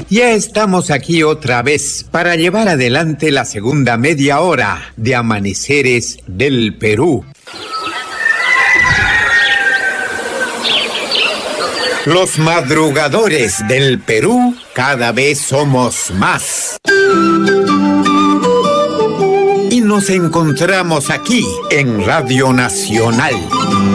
Ya estamos aquí otra vez para llevar adelante la segunda media hora de Amaneceres del Perú. Los madrugadores del Perú cada vez somos más. Y nos encontramos aquí en Radio Nacional.